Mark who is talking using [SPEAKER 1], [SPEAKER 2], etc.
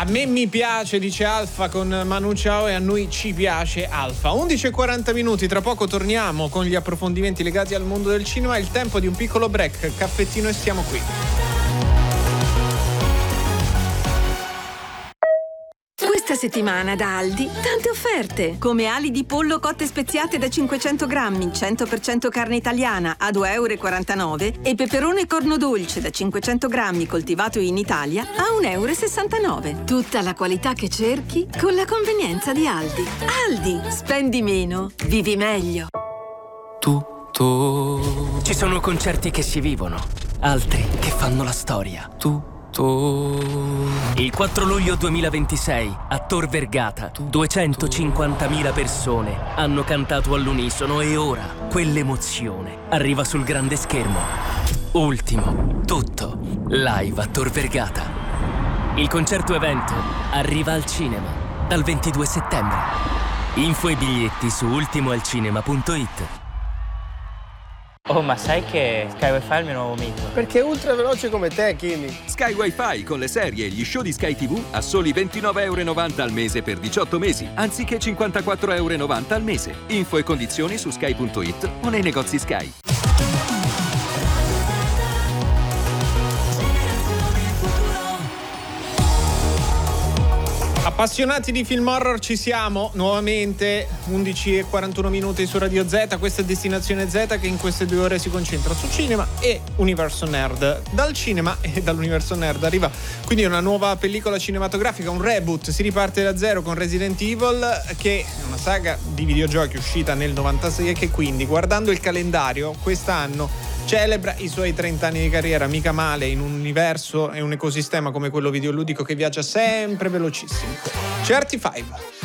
[SPEAKER 1] A me mi piace, dice Alfa con Manu Chao, e a noi ci piace Alfa. 11:40, tra poco torniamo con gli approfondimenti legati al mondo del cinema. È il tempo di un piccolo break, caffettino e siamo qui.
[SPEAKER 2] Questa settimana da Aldi, tante offerte, come ali di pollo cotte speziate da 500 grammi, 100% carne italiana a 2,49 € e peperone corno dolce da 500 grammi coltivato in Italia a 1,69 €. Tutta la qualità che cerchi con la convenienza di Aldi. Aldi, spendi meno, vivi meglio.
[SPEAKER 3] Ci sono concerti che si vivono, altri che fanno la storia. Il 4 luglio 2026 a Tor Vergata 250.000 persone hanno cantato all'unisono e ora quell'emozione arriva sul grande schermo. Ultimo, tutto, live a Tor Vergata. Il concerto evento arriva al cinema dal 22 settembre. Info e biglietti su ultimoalcinema.it.
[SPEAKER 4] Oh, ma sai che Sky Wi-Fi è il mio nuovo mito?
[SPEAKER 5] Perché è ultra veloce come te, Kimi.
[SPEAKER 6] Sky Wi-Fi con le serie e gli show di Sky TV a soli €29,90 al mese per 18 mesi, anziché €54,90 al mese. Info e condizioni su sky.it o nei negozi Sky.
[SPEAKER 1] Appassionati di film horror, ci siamo nuovamente, 11:41 su Radio Z. Questa è Destinazione Z, che in queste 2 ore si concentra su cinema e universo nerd. Dal cinema e dall'universo nerd arriva quindi una nuova pellicola cinematografica, un reboot. Si riparte da zero con Resident Evil, che è una saga di videogiochi uscita nel 96 e che quindi, guardando il calendario, quest'anno celebra i suoi 30 anni di carriera. Mica male in un universo e un ecosistema come quello videoludico che viaggia sempre velocissimo. Certi 5.